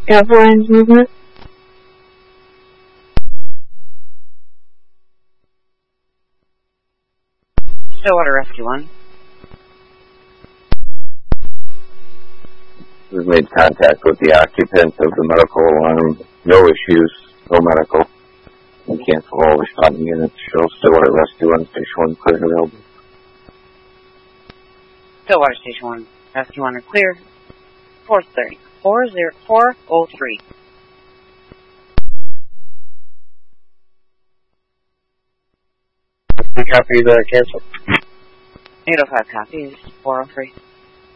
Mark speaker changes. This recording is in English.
Speaker 1: Avalanche movement.
Speaker 2: Stillwater Rescue 1.
Speaker 3: We've made contact with the occupant of the medical alarm. No issues, no medical. And cancel all responding units. Show Stillwater Rescue 1, Station 1 clear and available.
Speaker 2: Stillwater Station 1, Rescue 1 are clear. 403.
Speaker 4: Copy the cancel.
Speaker 2: 805 copies, 403.